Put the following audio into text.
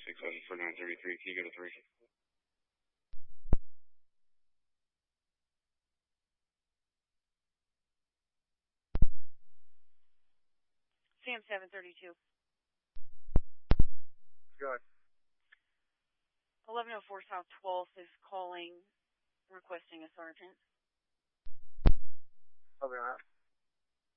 267 for 933. Can you go to 3? Sam 732. Go ahead. 1104 South 12th is calling, requesting a sergeant. Copy that.